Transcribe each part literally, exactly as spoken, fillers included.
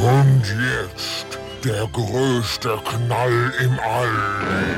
Und jetzt der größte Knall im All.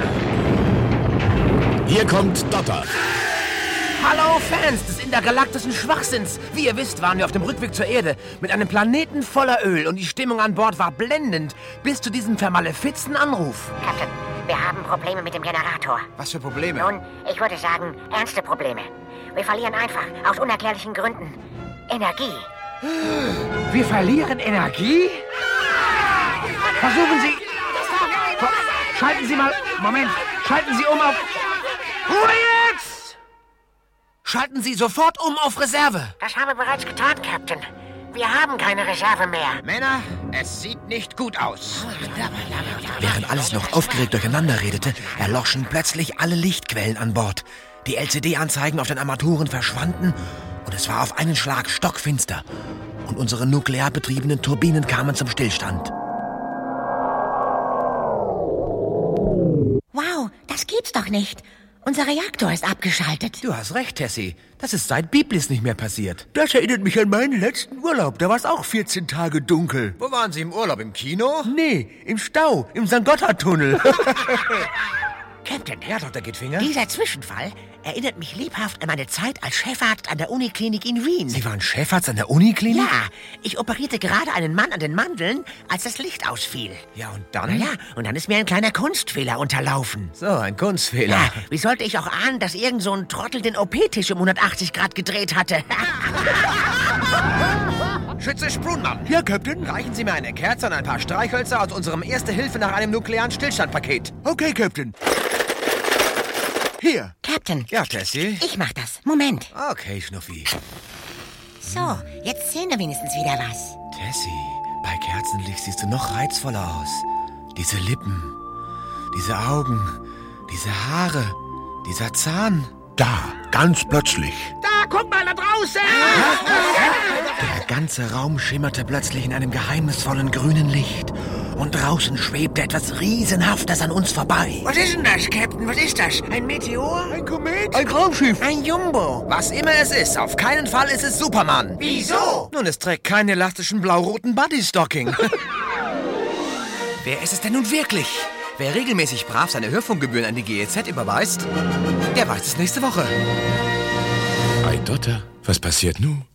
Hier kommt Dotter. Hallo Fans des intergalaktischen Schwachsinns. Wie ihr wisst, waren wir auf dem Rückweg zur Erde mit einem Planeten voller Öl und die Stimmung an Bord war blendend bis zu diesem vermalefizen Anruf. Captain, wir haben Probleme mit dem Generator. Was für Probleme? Nun, ich würde sagen, ernste Probleme. Wir verlieren einfach, aus unerklärlichen Gründen, Energie. Wir verlieren Energie? Versuchen Sie... Schalten Sie mal... Moment. Schalten Sie um auf... Ruhe jetzt! Schalten Sie sofort um auf Reserve. Das haben wir bereits getan, Captain. Wir haben keine Reserve mehr. Männer, es sieht nicht gut aus. Während alles noch aufgeregt durcheinander redete, erloschen plötzlich alle Lichtquellen an Bord. Die L C D-Anzeigen auf den Armaturen verschwanden und es war auf einen Schlag stockfinster. Und unsere nuklear betriebenen Turbinen kamen zum Stillstand. Wow, das gibt's doch nicht. Unser Reaktor ist abgeschaltet. Du hast recht, Tessie. Das ist seit Biblis nicht mehr passiert. Das erinnert mich an meinen letzten Urlaub. Da war es auch vierzehn Tage dunkel. Wo waren Sie im Urlaub? Im Kino? Nee, im Stau, im Sankt Gotthard-Tunnel. Captain, Ja, Doktor Gittfinger? dieser Zwischenfall erinnert mich lebhaft an meine Zeit als Chefarzt an der Uniklinik in Wien. Sie waren Chefarzt an der Uniklinik? Ja, ich operierte gerade einen Mann an den Mandeln, als das Licht ausfiel. Ja, und dann? Ja, und dann ist mir ein kleiner Kunstfehler unterlaufen. So, ein Kunstfehler. Ja, wie sollte ich auch ahnen, dass irgend so ein Trottel den O P-Tisch um hundertachtzig Grad gedreht hatte? Schütze Sprunmann. Ja, Captain? Reichen Sie mir eine Kerze und ein paar Streichhölzer aus unserem Erste Hilfe nach einem nuklearen Stillstandpaket. Okay, Captain. Hier. Captain, Ja, Tessie? ich mach das. Moment. Okay, Schnuffi. So, jetzt sehen wir wenigstens wieder was. Tessie, bei Kerzenlicht siehst du noch reizvoller aus. Diese Lippen, diese Augen, diese Haare, dieser Zahn. Da, ganz plötzlich. Da, guck mal da draußen! Der ganze Raum schimmerte plötzlich in einem geheimnisvollen grünen Licht. Und draußen schwebte etwas Riesenhaftes an uns vorbei. Was ist denn das, Captain? Was ist das? Ein Meteor? Ein Komet? Ein Raumschiff? Ein Jumbo? Was immer es ist, auf keinen Fall ist es Superman. Wieso? Nun, es trägt keinen elastischen blau-roten Bodystocking. Wer ist es denn nun wirklich? Wer regelmäßig brav seine Hörfunkgebühren an die G E Z überweist, der weiß es nächste Woche. Bei Dotter, was passiert nun?